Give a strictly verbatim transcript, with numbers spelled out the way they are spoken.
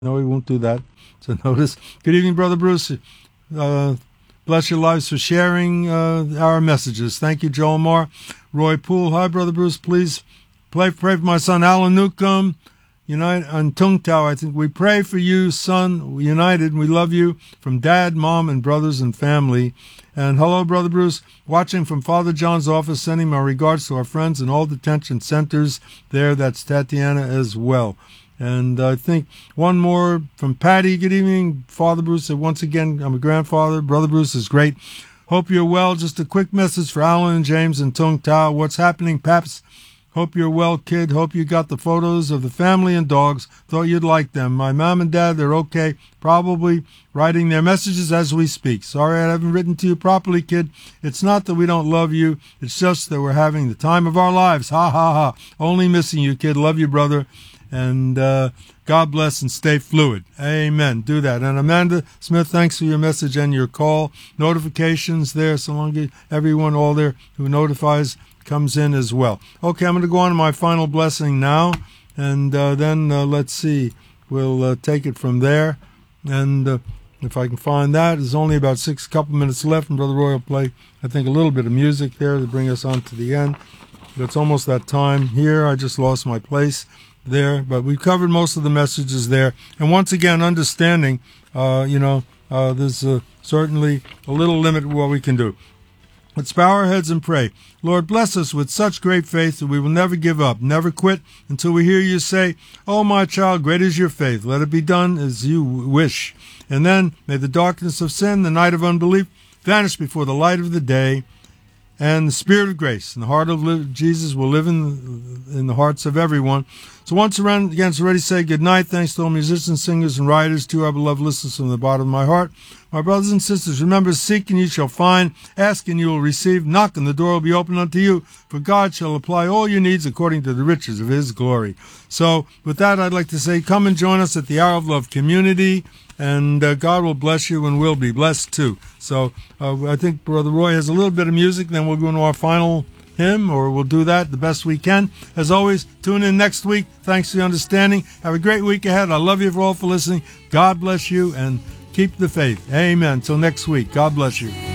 No, he won't do that. So notice. Good evening, Brother Bruce. Uh, bless your lives for sharing uh, our messages. Thank you, Joel Marr. Roy Poole. Hi, Brother Bruce. Please play, pray for my son, Alan Newcomb. United on Tung Tao. I think we pray for you, son. United. We love you from dad, mom, and brothers and family. And hello, Brother Bruce. Watching from Father John's office, sending my regards to our friends in all detention centers there. That's Tatiana as well. And I think one more from Patty. Good evening, Father Bruce. Once again, I'm a grandfather. Brother Bruce is great. Hope you're well. Just a quick message for Alan and James and Tung Tao. What's happening, Paps? Hope you're well, kid. Hope you got the photos of the family and dogs. Thought you'd like them. My mom and dad, they're okay. Probably writing their messages as we speak. Sorry I haven't written to you properly, kid. It's not that we don't love you. It's just that we're having the time of our lives. Ha, ha, ha. Only missing you, kid. Love you, brother. And uh, God bless and stay fluid. Amen. Do that. And Amanda Smith, thanks for your message and your call. Notifications there, so long as everyone all there who notifies comes in as well. Okay, I'm going to go on to my final blessing now, and uh, then uh, let's see. We'll uh, take it from there. And uh, if I can find that, there's only about six couple minutes left, and Brother Roy will play, I think, a little bit of music there to bring us on to the end. It's almost that time here. I just lost my place there, but we covered most of the messages there. And once again, understanding, uh, you know, uh, there's uh, certainly a little limit to what we can do. Let's bow our heads and pray. Lord, bless us with such great faith that we will never give up, never quit until we hear you say, "Oh, my child, great is your faith. Let it be done as you wish." And then may the darkness of sin, the night of unbelief, vanish before the light of the day, and the Spirit of grace and the heart of Jesus will live in, in the hearts of everyone. So once around again, so ready to say good night. Thanks to all musicians, singers, and writers, to our beloved listeners from the bottom of my heart. My brothers and sisters, remember, seek and you shall find, ask and you will receive, knock and the door will be opened unto you, for God shall apply all your needs according to the riches of his glory. So with that, I'd like to say, come and join us at the Hour of Love community, and uh, God will bless you and we'll be blessed too. So uh, I think Brother Roy has a little bit of music, then we'll go into our final hymn, or we'll do that the best we can. As always, tune in next week. Thanks for your understanding. Have a great week ahead. I love you all for listening. God bless you, and keep the faith. Amen. Till next week. God bless you.